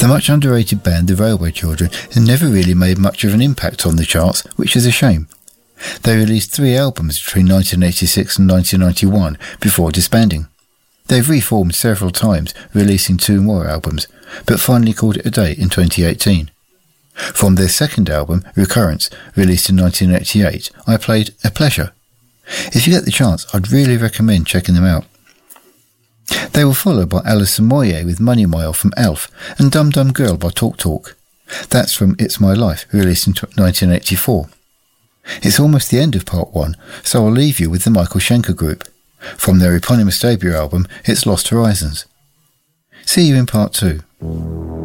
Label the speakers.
Speaker 1: The much underrated band The Railway Children have never really made much of an impact on the charts, which is a shame. They released 3 albums between 1986 and 1991 before disbanding. They've reformed several times, releasing 2 more albums, but finally called it a day in 2018. From their second album, Recurrence, released in 1988, I played A Pleasure. If you get the chance, I'd really recommend checking them out. They were followed by Alison Moyet with Money Mile from Elf and Dum Dum Girl by Talk Talk. That's from It's My Life, released in 1984. It's almost the end of part 1, so I'll leave you with the Michael Schenker Group. From their eponymous debut album, It's Lost Horizons. See you in part 2.